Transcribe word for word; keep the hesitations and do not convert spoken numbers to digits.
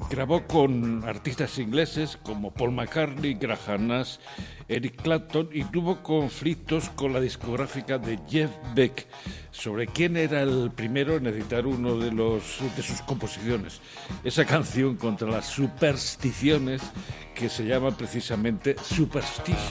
grabó con artistas ingleses como Paul McCartney, Graham Nash, Eric Clapton, y tuvo conflictos con la discográfica de Jeff Beck sobre quién era el primero en editar uno de, los, de sus composiciones. Esa canción contra las supersticiones que se llama precisamente Superstition.